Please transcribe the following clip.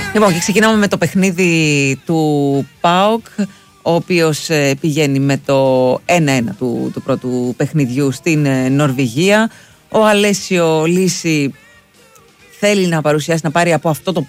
Λοιπόν, και ξεκινάμε με το παιχνίδι του ΠΑΟΚ, ο οποίος πηγαίνει με το 1-1 του πρώτου παιχνιδιού στην Νορβηγία. Ο Αλέσιο Λύση θέλει να παρουσιάσει, να πάρει από αυτό το